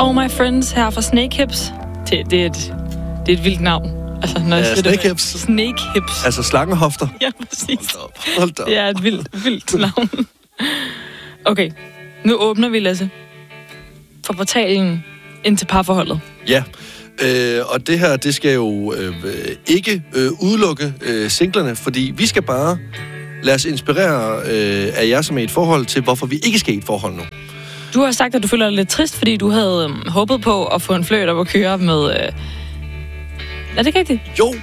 Oh My Friends her fra Snake Hips. Det er et vildt navn. Altså, når jeg Snake Hips. Snake Hips. Altså slangehofter. Ja, præcis. Hold da op. Det er et vildt navn. Okay, nu åbner vi, Lasse, for portalen ind til parforholdet. Ja, og det her, det skal jo ikke udelukke singlerne, fordi vi skal bare lade os inspirere af jer, som er i et forhold, til hvorfor vi ikke skal i et forhold nu. Du har sagt, at du føler dig lidt trist, fordi du havde håbet på at få en fløjt op at køre med... Er det ikke rigtigt?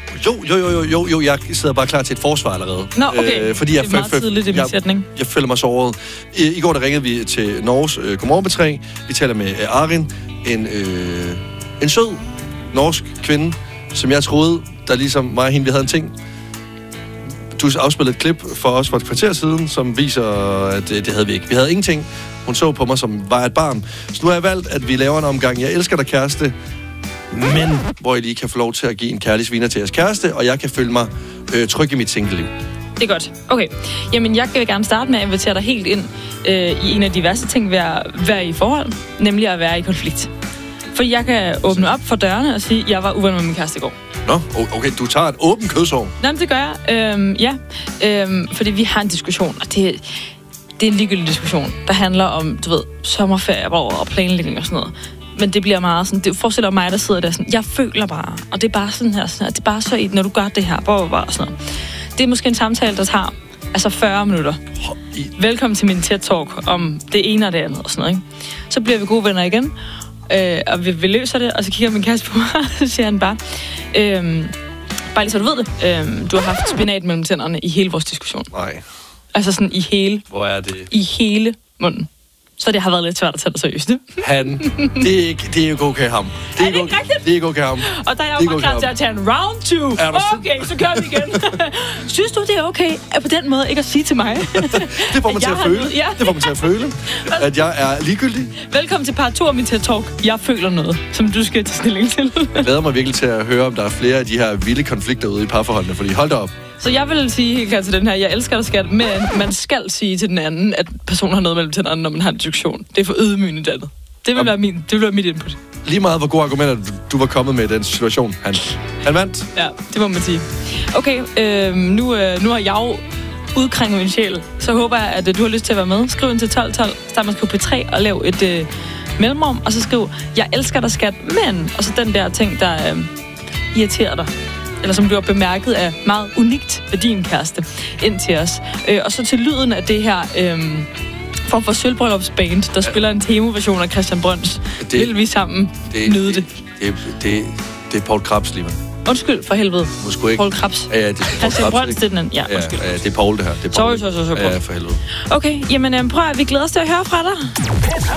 Jo, jeg sidder bare klar til et forsvar allerede. Nå, okay. Fordi det er meget tidligt i min sætning. Jeg føler mig såret. I går der ringede vi til Norges Godmorgen P3. Vi taler med Arin, en sød norsk kvinde, som jeg troede, der ligesom mig og hende, vi havde en ting. Du afspillede et klip for os for et kvarter siden, som viser, at det havde vi ikke. Vi havde ingenting. Hun så på mig, som var et barn. Så nu har jeg valgt, at vi laver en omgang. Jeg elsker dig, kæreste. Men hvor I lige kan få lov til at give en kærlig sviner til jeres kæreste, og jeg kan føle mig tryg i mit single-liv. Det er godt. Okay. Jamen, jeg vil gerne starte med at invitere dig helt ind i en af de værste ting ved at være i forhold, nemlig at være i konflikt. For jeg kan åbne op for dørene og sige, at jeg var uvenner med min kæreste i går. Nå, okay, du tager et åbent kødsår. Nå, det gør jeg. Fordi vi har en diskussion, og det er en ligegyldig diskussion, der handler om, du ved, sommerferie og planlægning og sådan noget. Men det bliver meget sådan, det forestiller mig, der sidder der sådan, jeg føler bare, og det er bare sådan her, det er bare så, når du gør det her, og sådan noget. Det er måske en samtale, der tager, 40 minutter. Velkommen til min TED-talk om det ene og det andet og sådan noget, ikke? Så bliver vi gode venner igen, og vi løser det, og så kigger min kæreste på mig, og så siger han bare, bare lige så du ved det, du har haft spinat mellem tænderne i hele vores diskussion. Nej. Altså sådan i hele... Hvor er det? I hele munden. Så det har været lidt svært at tage det seriøst. Det er ikke okay ham. Det er ikke rigtigt? Det er ikke okay ham. Og der er jeg jo klar til at tage en round 2. Okay, så kører vi igen. Synes du, det er okay at på den måde ikke at sige til mig? Det får man til at føle. Ja. Det får man til at føle, at jeg er ligegyldig. Velkommen til part 2 af min TED-talk. Jeg føler noget, som du skal tage stilling til. Jeg glæder mig virkelig til at høre, om der er flere af de her vilde konflikter ude i parforholdene, fordi hold da op. Så jeg vil sige helt klart til den her, jeg elsker dig, skat, men man skal sige til den anden, at personen har noget mellem tænderne, når man har en diskussion. Det er for ydmygende det andet. Det vil være mit input. Lige meget, hvor gode argumenter du var kommet med i den situation. Han vandt. Ja, det må man sige. Okay, nu har jeg jo udkrænget min sjæl. Så håber jeg, at du har lyst til at være med. Skriv ind til 1212, start med at skrive P3 og lav et mellemrum, og så skriv, jeg elsker dig, skat, men... Og så den der ting, der irriterer dig. Eller som du har bemærket er meget unikt ved din kæreste, ind til os. Og så til lyden af det her form for sølvbryllupsband, der spiller en temo-version af Christian Brøns. Vil vi sammen nyde det? Det er Paul Krabs, lige. Undskyld, for helvede. Måske ikke. Paul Krabs. Ja, det er Paul Christian Brøns, det er den anden. Ja, undskyld. Ja, det er Paul, det her. Det er Paul. Sorry. Ja, for helvede. Okay, jamen prøv at vi glæder os til at høre fra dig.